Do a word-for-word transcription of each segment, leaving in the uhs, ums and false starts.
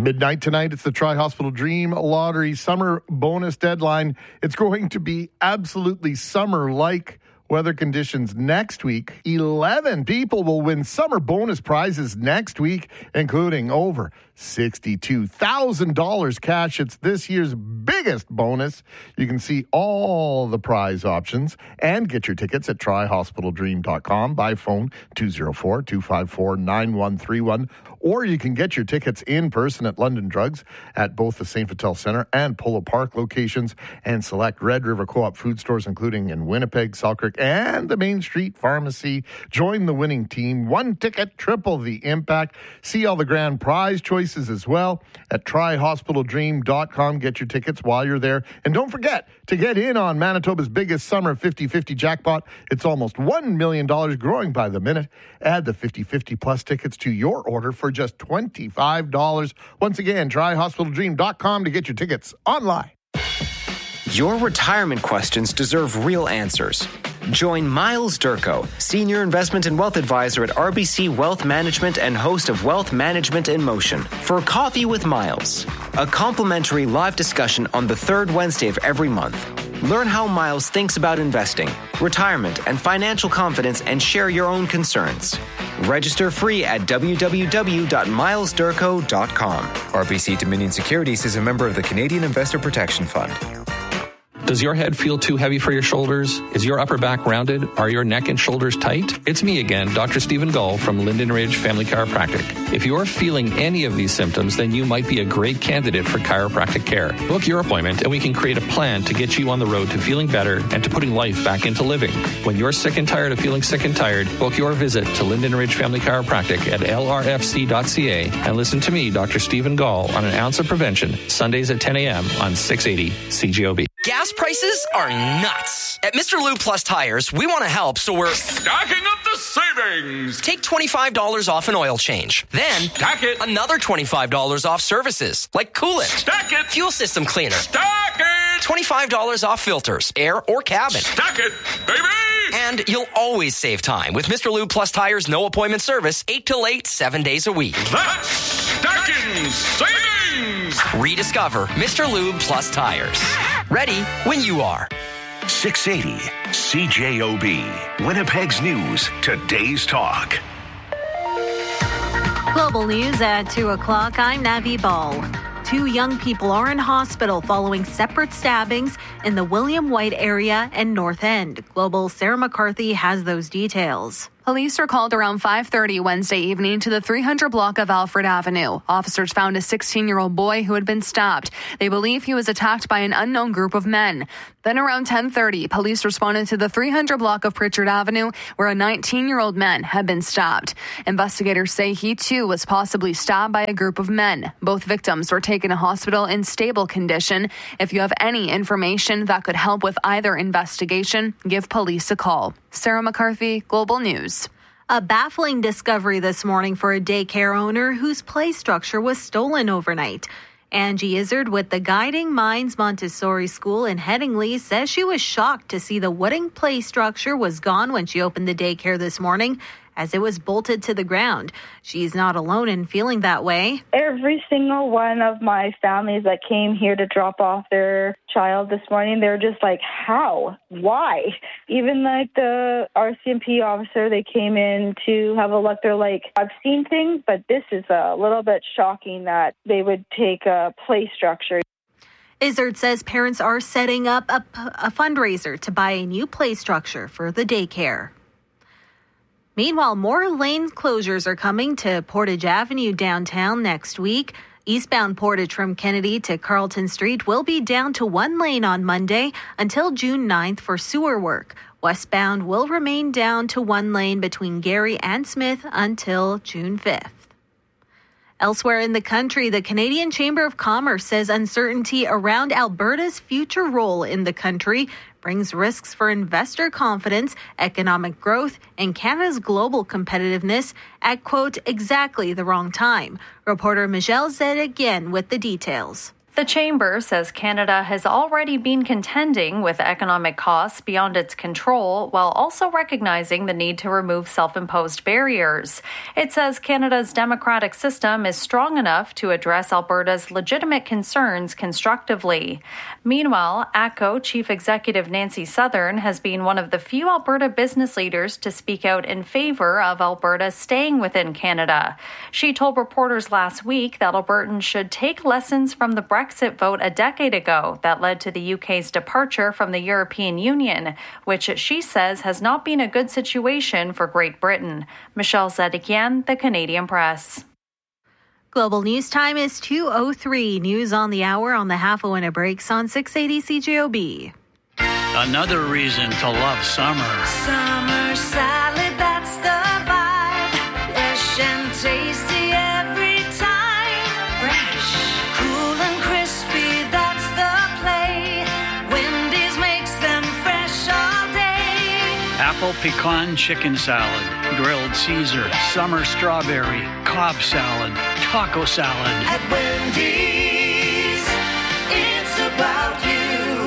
Midnight tonight, it's the Tri-Hospital Dream Lottery Summer Bonus Deadline. It's going to be absolutely summer-like weather conditions next week. eleven people will win summer bonus prizes next week, including over sixty-two thousand dollars cash. It's this year's biggest bonus. You can see all the prize options and get your tickets at tri hospital dream dot com by phone two oh four, two five four, nine one three one. Or you can get your tickets in person at London Drugs at both the Saint Vital Centre and Polo Park locations and select Red River Co-op food stores, including in Winnipeg, Selkirk, and the Main Street Pharmacy. Join the winning team. One ticket, triple the impact. See all the grand prize choices as well at tri hospital dream dot com. Get your tickets while you're there. And don't forget to get in on Manitoba's biggest summer fifty-fifty jackpot. It's almost one million dollars, growing by the minute. Add the fifty-fifty plus tickets to your order for just twenty-five dollars. Once again, tri hospital dream dot com to get your tickets online. Your retirement questions deserve real answers. Join Miles Durko, Senior Investment and Wealth Advisor at R B C Wealth Management and host of Wealth Management in Motion, for Coffee with Miles, a complimentary live discussion on the third Wednesday of every month. Learn how Miles thinks about investing, retirement, and financial confidence, and share your own concerns. Register free at w w w dot miles durko dot com. R B C Dominion Securities is a member of the Canadian Investor Protection Fund. Does your head feel too heavy for your shoulders? Is your upper back rounded? Are your neck and shoulders tight? It's me again, Doctor Stephen Gull from Linden Ridge Family Chiropractic. If you're feeling any of these symptoms, then you might be a great candidate for chiropractic care. Book your appointment and we can create a plan to get you on the road to feeling better and to putting life back into living. When you're sick and tired of feeling sick and tired, book your visit to Linden Ridge Family Chiropractic at l r f c dot c a and listen to me, Doctor Stephen Gull, on An Ounce of Prevention, Sundays at ten a.m. on six eighty C G O B. Gas prices are nuts. At Mister Lube Plus Tires, we want to help, so we're stacking up the savings. Take twenty-five dollars off an oil change. Then, stack it. Another twenty-five dollars off services, like coolant. Stack it. Fuel system cleaner. Stack it. twenty-five dollars off filters, air or cabin. Stack it, baby. And you'll always save time with Mister Lube Plus Tires' no appointment service, eight till eight, seven days a week. That's stacking savings. Rediscover Mister Lube Plus Tires. Ready when you are. six eighty C J O B. Winnipeg's News. Today's Talk. Global News at two o'clock. I'm Navi Ball. Two young people are in hospital following separate stabbings in the William White area and North End. Global's Sarah McCarthy has those details. Police were called around five thirty Wednesday evening to the three hundred block of Alfred Avenue. Officers found a sixteen-year-old boy who had been stabbed. They believe he was attacked by an unknown group of men. Then around ten thirty, police responded to the three hundred block of Pritchard Avenue, where a nineteen-year-old man had been stabbed. Investigators say he too was possibly stabbed by a group of men. Both victims were taken to hospital in stable condition. If you have any information that could help with either investigation, give police a call. Sarah McCarthy, Global News. A baffling discovery this morning for a daycare owner whose play structure was stolen overnight. Angie Izzard with the Guiding Minds Montessori School in Headingley says she was shocked to see the wooden play structure was gone when she opened the daycare this morning, as it was bolted to the ground. She's not alone in feeling that way. Every single one of my families that came here to drop off their child this morning, they're just like, how? Why? Even like the R C M P officer, they came in to have a look. They're like, I've seen things, but this is a little bit shocking that they would take a play structure. Izzard says parents are setting up a, a fundraiser to buy a new play structure for the daycare. Meanwhile, more lane closures are coming to Portage Avenue downtown next week. Eastbound Portage from Kennedy to Carlton Street will be down to one lane on Monday until June ninth for sewer work. Westbound will remain down to one lane between Gary and Smith until June fifth. Elsewhere in the country, the Canadian Chamber of Commerce says uncertainty around Alberta's future role in the country brings risks for investor confidence, economic growth, and Canada's global competitiveness at, quote, exactly the wrong time. Reporter Michelle Zed again with the details. The Chamber says Canada has already been contending with economic costs beyond its control, while also recognizing the need to remove self-imposed barriers. It says Canada's democratic system is strong enough to address Alberta's legitimate concerns constructively. Meanwhile, A C O Chief Executive Nancy Southern has been one of the few Alberta business leaders to speak out in favor of Alberta staying within Canada. She told reporters last week that Albertans should take lessons from the Brexit vote a decade ago that led to the U K's departure from the European Union, which she says has not been a good situation for Great Britain. Michelle Zedekian, The Canadian Press. Global News Time is two oh three. News on the hour on the half when it breaks on six eighty C J O B. Another reason to love summer. Summer salad, that's the vibe. Fresh and tasty every time. Fresh, cool and crispy, that's the play. Wendy's makes them fresh all day. Apple pecan chicken salad, grilled Caesar, summer strawberry, Cobb salad, taco salad. At Wendy's, it's about you.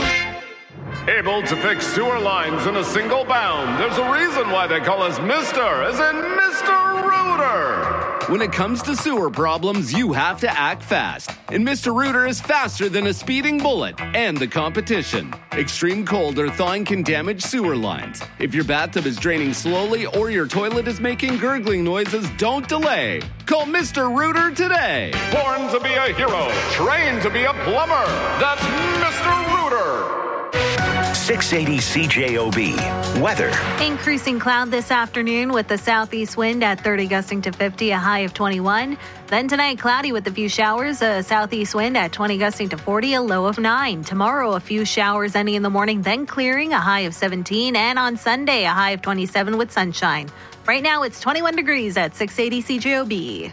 Able to fix sewer lines in a single bound. There's a reason why they call us Mister, as in Mister Rooter. When it comes to sewer problems, you have to act fast. And Mister Rooter is faster than a speeding bullet and the competition. Extreme cold or thawing can damage sewer lines. If your bathtub is draining slowly or your toilet is making gurgling noises, don't delay. Call Mister Rooter today. Born to be a hero, trained to be a plumber. That's Mister Rooter. six eighty C J O B. Weather. Increasing cloud this afternoon with the southeast wind at thirty gusting to fifty, a high of twenty-one. Then tonight, cloudy with a few showers, a southeast wind at twenty gusting to forty, a low of nine. Tomorrow, a few showers ending in the morning, then clearing, a high of seventeen. And on Sunday, a high of twenty-seven with sunshine. Right now, it's twenty-one degrees at six eighty C J O B.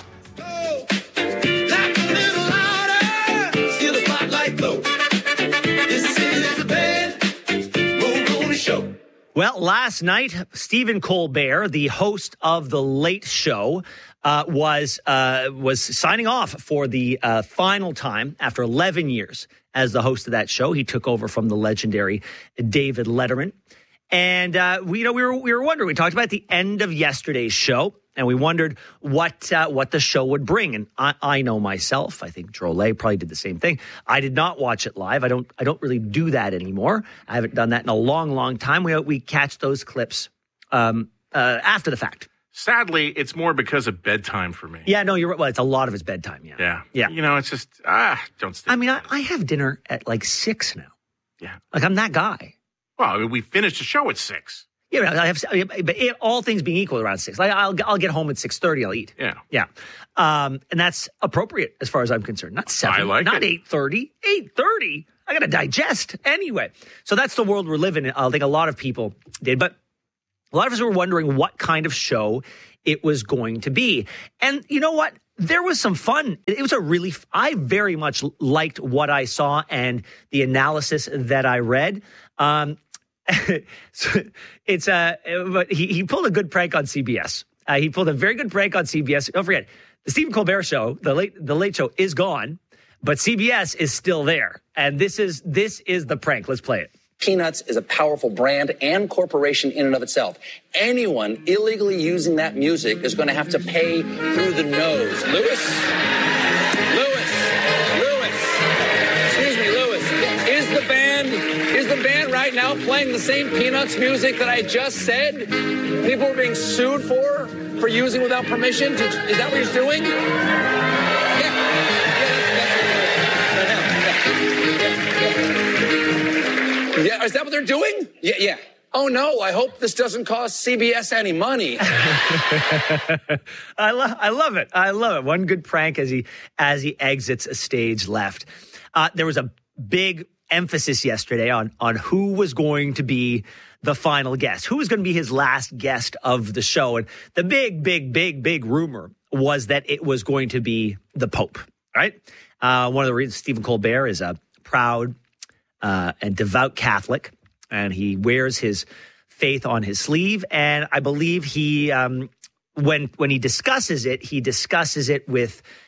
Well, last night, Stephen Colbert, the host of The Late Show, uh, was uh, was signing off for the uh, final time after eleven years as the host of that show. He took over from the legendary David Letterman. And uh, we, you know, we were we were wondering. We talked about the end of yesterday's show, and we wondered what uh, what the show would bring. And I, I know myself. I think Drolet probably did the same thing. I did not watch it live. I don't. I don't really do that anymore. I haven't done that in a long, long time. We we catch those clips um, uh, after the fact. Sadly, it's more because of bedtime for me. Yeah, no, you're right. Well, it's a lot of it's bedtime. Yeah, yeah, yeah. You know, it's just ah, don't. Stay I mean, I, I have dinner at like six now. Yeah, like I'm that guy. Well, I mean, we finished the show at six. Yeah, I have, but it, all things being equal, around six. Like I'll I'll get home at six thirty. I'll eat. Yeah, yeah, um, and that's appropriate as far as I'm concerned. Not seven. I like not it. eight thirty. Eight thirty. I got to digest anyway. So that's the world we're living in. I think a lot of people did, but a lot of us were wondering what kind of show it was going to be. And you know what? There was some fun. It was a really, I very much liked what I saw and the analysis that I read. Um, so it's uh, but he, he pulled a good prank on C B S. Uh, he pulled a very good prank on C B S. Don't forget, the Stephen Colbert Show, the late the Late Show, is gone, but C B S is still there. And this is this is the prank. Let's play it. Peanuts is a powerful brand and corporation in and of itself. Anyone illegally using that music is going to have to pay through the nose. Lewis? Lewis? Lewis? Excuse me, Lewis. Is the band, is the band right now playing the same Peanuts music that I just said? People are being sued for, for using without permission? Is that what he's doing? Yeah, is that what they're doing? Yeah, yeah. Oh, no, I hope this doesn't cost C B S any money. I, lo- I love it. I love it. One good prank as he as he exits a stage left. Uh, there was a big emphasis yesterday on, on who was going to be the final guest, who was going to be his last guest of the show. And the big, big, big, big rumor was that it was going to be the Pope, right? Uh, one of the reasons Stephen Colbert is a proud Uh, and devout Catholic, and he wears his faith on his sleeve. And I believe he, um, when when he discusses it, he discusses it with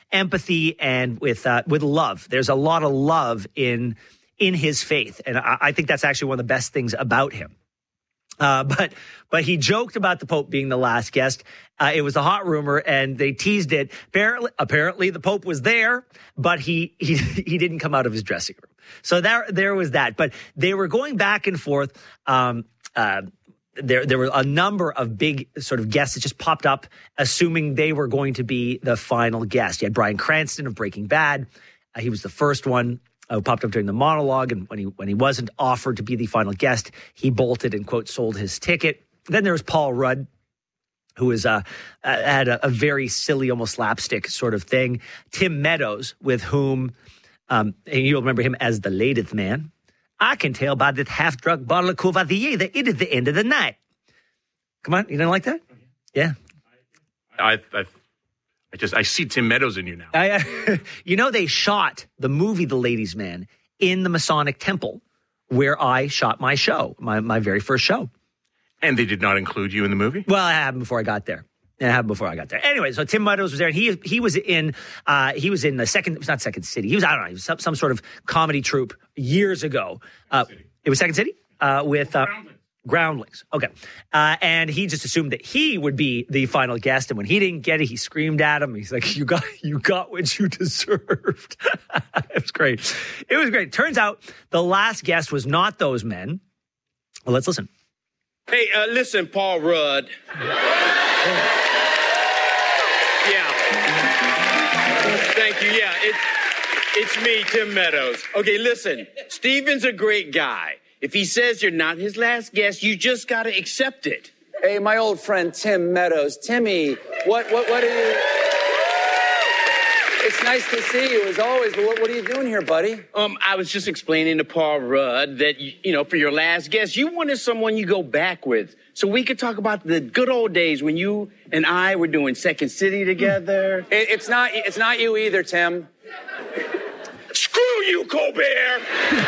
empathy and with uh, with love. There's a lot of love in in his faith, and I, I think that's actually one of the best things about him. Uh, but but he joked about the Pope being the last guest. Uh, it was a hot rumor, and they teased it. Apparently, apparently the Pope was there, but he he he didn't come out of his dressing room. So there there was that. But they were going back and forth. Um, uh, there there were a number of big sort of guests that just popped up, assuming they were going to be the final guest. You had Bryan Cranston of Breaking Bad. Uh, he was the first one. Uh, popped up during the monologue, and when he when he wasn't offered to be the final guest, he bolted and, quote, sold his ticket. Then there was Paul Rudd, who is uh, uh, had a, a very silly, almost slapstick sort of thing. Tim Meadows, with whom, um, and you'll remember him as the latest man. I can tell by that half-drunk bottle of Courvoisier that it is the end of the night. Come on, you didn't like that? Yeah. I, I I just, I see Tim Meadows in you now. I, uh, you know, they shot the movie The Ladies' Man in the Masonic Temple where I shot my show, my, my very first show. And they did not include you in the movie? Well, it happened before I got there. It happened before I got there. Anyway, so Tim Meadows was there, and he he was in uh, he was in the second, it was not Second City. He was, I don't know, he was some, some sort of comedy troupe years ago. Uh, it was Second City uh, with uh, Groundlings. Okay. Uh, and he just assumed that he would be the final guest. And when he didn't get it, he screamed at him. He's like, you got you got what you deserved. It was great. It was great. Turns out the last guest was not those men. Well, let's listen. Hey, uh, listen, Paul Rudd. Yeah. Thank you. Yeah, it's, it's me, Tim Meadows. Okay, listen, Steven's a great guy. If he says you're not his last guest, you just got to accept it. Hey, my old friend Tim Meadows. Timmy, what, what, what are you... It's nice to see you, as always. But what, what are you doing here, buddy? Um, I was just explaining to Paul Rudd that, you, you know, for your last guest, you wanted someone you go back with. So we could talk about the good old days when you and I were doing Second City together. It, it's not, it's not you either, Tim. Screw you, Colbert!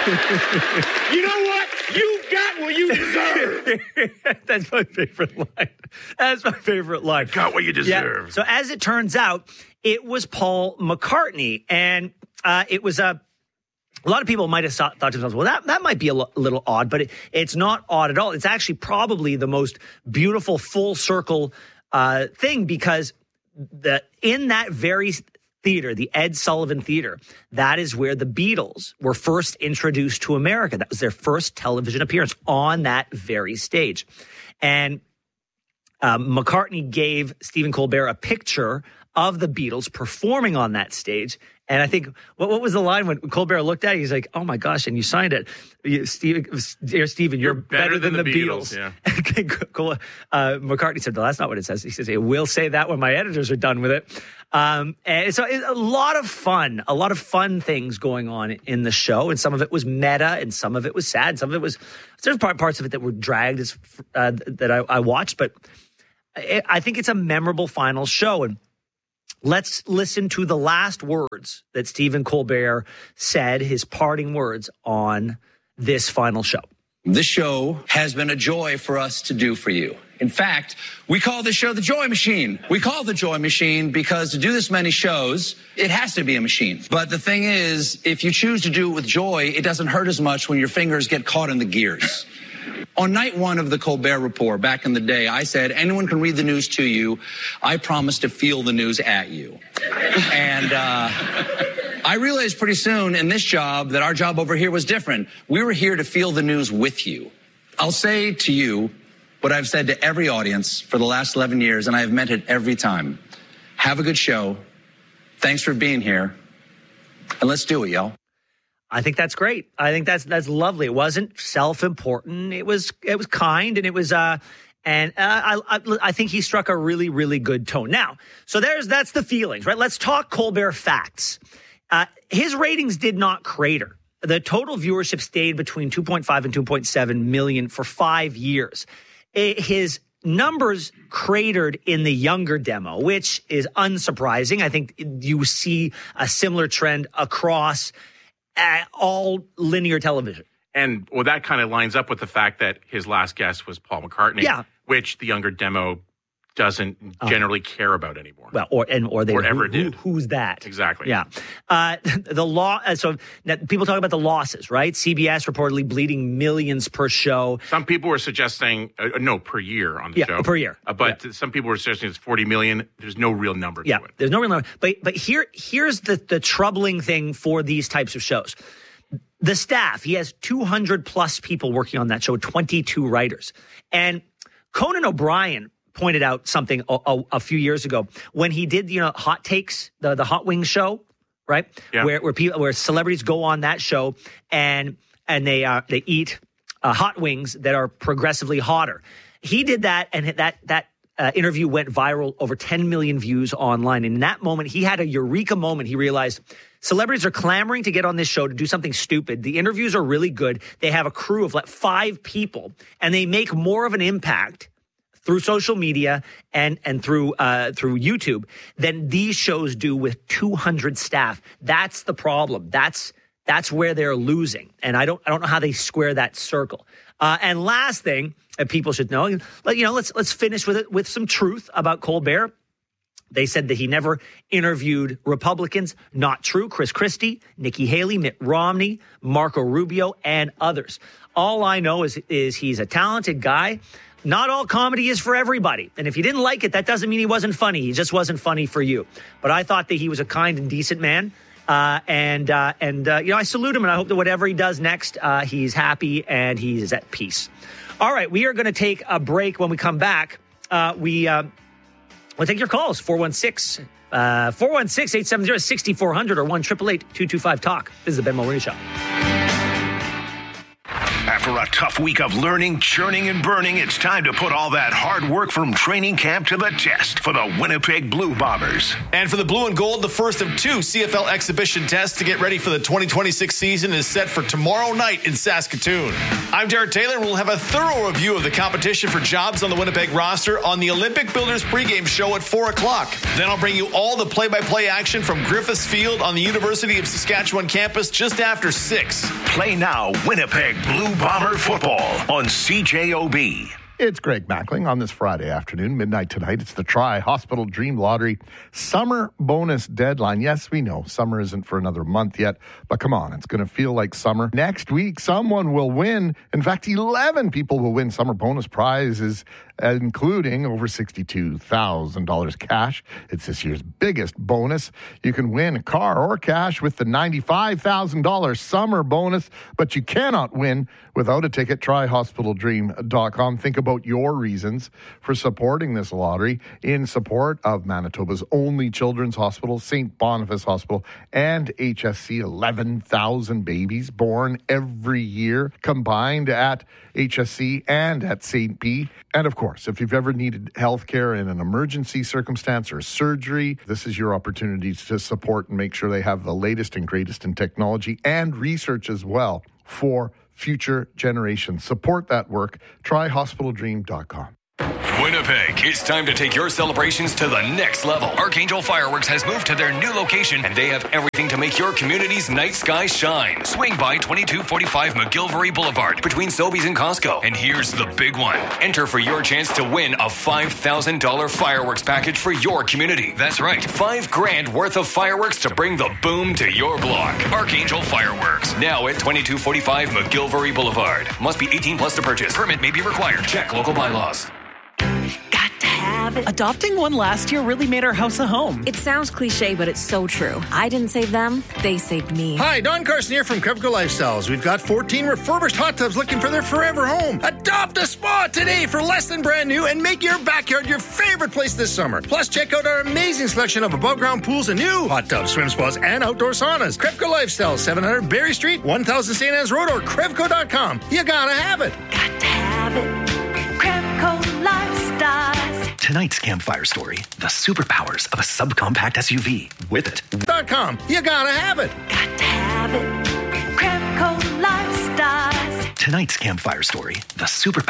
You know what? You got what you deserve. That's my favorite line. That's my favorite line. Got what you deserve. Yeah. So as it turns out, it was Paul McCartney, and uh, it was a. A lot of people might have thought, thought to themselves, well, that, that might be a, lo- a little odd, but it, it's not odd at all. It's actually probably the most beautiful full circle uh, thing, because the in that very theater, the Ed Sullivan Theater, that is where the Beatles were first introduced to America. That was their first television appearance on that very stage. And um, McCartney gave Stephen Colbert a picture of the Beatles performing on that stage. And I think, what, what was the line when Colbert looked at it? He's like, oh my gosh, and you signed it. You, Steve, dear Stephen, you're, you're better, better than, than the, the Beatles. Beatles. Yeah. uh, McCartney said, no, that's not what it says. He says, hey, we'll say that when my editors are done with it. Um, and so it's a lot of fun, a lot of fun things going on in the show. And some of it was meta, and some of it was sad. Some of it was, there's part, parts of it that were dragged as, uh, that I, I watched. But it, I think it's a memorable final show. And let's listen to the last words that Stephen Colbert said, his parting words on this final show. This show has been a joy for us to do for you. In fact, we call this show the Joy Machine. We call it the Joy Machine because to do this many shows, it has to be a machine. But the thing is, if you choose to do it with joy, it doesn't hurt as much when your fingers get caught in the gears. On night one of the Colbert Report, back in the day, I said, anyone can read the news to you. I promise to feel the news at you. And uh, I realized pretty soon in this job that our job over here was different. We were here to feel the news with you. I'll say to you what I've said to every audience for the last eleven years, and I have meant it every time. Have a good show. Thanks for being here. And let's do it, y'all. I think that's great. I think that's that's lovely. It wasn't self-important. It was it was kind, and it was uh and uh, I, I I think he struck a really really good tone. Now, so there's that's the feelings, right? Let's talk Colbert facts. Uh, his ratings did not crater. The total viewership stayed between two point five and two point seven million for five years. It, his numbers cratered in the younger demo, which is unsurprising. I think you see a similar trend across Uh, all linear television. And, well, that kind of lines up with the fact that his last guest was Paul McCartney, yeah. which the younger demo doesn't generally care about anymore. Well, or and or they Or who- ever who- did. Who's that? Exactly. Yeah. Uh, the law. uh, So now people talk about the losses, right? C B S reportedly bleeding millions per show. Some people were suggesting, uh, no, per year on the Yeah, show. per year. Uh, but some people were suggesting it's forty million. There's no real number Yeah, to it. there's no real number. But but here here's the the troubling thing for these types of shows. The staff, he has two hundred plus people working on that show, twenty-two writers. And Conan O'Brien pointed out something a, a, a few years ago when he did, you know, Hot Takes, the, the Hot Wings show, right? Yeah. Where where people where celebrities go on that show and and they uh, they eat uh, hot wings that are progressively hotter. He did that, and that that uh, interview went viral, over ten million views online. And in that moment, he had a eureka moment. He realized celebrities are clamoring to get on this show to do something stupid. The interviews are really good. They have a crew of like five people, and they make more of an impact through social media and and through uh, through YouTube than these shows do with two hundred staff. That's the problem. That's that's where they're losing, and I don't I don't know how they square that circle. Uh, and last thing that people should know, like, you know, let's let's finish with it with some truth about Colbert. They said that he never interviewed Republicans. Not true. Chris Christie, Nikki Haley, Mitt Romney, Marco Rubio, and others. All I know is is he's a talented guy. Not all comedy is for everybody. And if you didn't like it, that doesn't mean he wasn't funny. He just wasn't funny for you. But I thought that he was a kind and decent man. Uh, and, uh, and uh, you know, I salute him, and I hope that whatever he does next, uh, he's happy and he's at peace. All right, we are going to take a break. When we come back, uh, we, uh, we'll take your calls, four one six, eight seven zero, six four zero zero or one eight eight eight, two two five, talk. This is the Ben Mulroney Show. After a tough week of learning, churning, and burning, it's time to put all that hard work from training camp to the test for the Winnipeg Blue Bombers. And for the Blue and Gold, the first of two C F L exhibition tests to get ready for the twenty twenty-six season is set for tomorrow night in Saskatoon. I'm Derek Taylor, and we'll have a thorough review of the competition for jobs on the Winnipeg roster on the Olympic Builders pregame show at four o'clock. Then I'll bring you all the play-by-play action from Griffiths Field on the University of Saskatchewan campus just after six. Play now, Winnipeg Blue Bomber football on C J O B. It's Greg Mackling on this Friday afternoon, midnight tonight. It's the Tri Hospital Dream Lottery summer bonus deadline. Yes, we know summer isn't for another month yet, but come on, it's going to feel like summer. Next week, someone will win. In fact, eleven people will win summer bonus prizes, including over sixty-two thousand dollars cash. It's this year's biggest bonus. You can win a car or cash with the ninety-five thousand dollars summer bonus, but you cannot win without a ticket. try hospital dream dot com. Think about your reasons for supporting this lottery in support of Manitoba's only children's hospital, Saint Boniface Hospital, and H S C. eleven thousand babies born every year combined at H S C and at Saint P. And of course, if you've ever needed health care in an emergency circumstance or surgery, this is your opportunity to support and make sure they have the latest and greatest in technology and research as well for future generations. Support that work. try hospital dream dot com. Winnipeg, it's time to take your celebrations to the next level. Archangel Fireworks has moved to their new location, and they have everything to make your community's night sky shine. Swing by twenty-two forty-five McGilvery Boulevard between Sobeys and Costco. And here's the big one. Enter for your chance to win a five thousand dollars fireworks package for your community. That's right, five grand worth of fireworks to bring the boom to your block. Archangel Fireworks, now at twenty-two forty-five McGilvery Boulevard. Must be eighteen plus to purchase. Permit may be required. Check local bylaws. Adopting one last year really made our house a home. It sounds cliche, but it's so true. I didn't save them, they saved me. Hi, Don Carson here from Krevco Lifestyles. We've got fourteen refurbished hot tubs looking for their forever home. Adopt a spa today for less than brand new and make your backyard your favorite place this summer. Plus, check out our amazing selection of above-ground pools and new hot tubs, swim spas, and outdoor saunas. Krevco Lifestyles, seven hundred Berry Street, one thousand Saint Anne's Road, or Krevco dot com. You gotta have it. Got to have it. Krevco Lifestyles. Tonight's campfire story, the superpowers of a subcompact S U V. With it. Dot com. You gotta have it. Got to have it. Krevco Lifestyles. Tonight's campfire story, the superpowers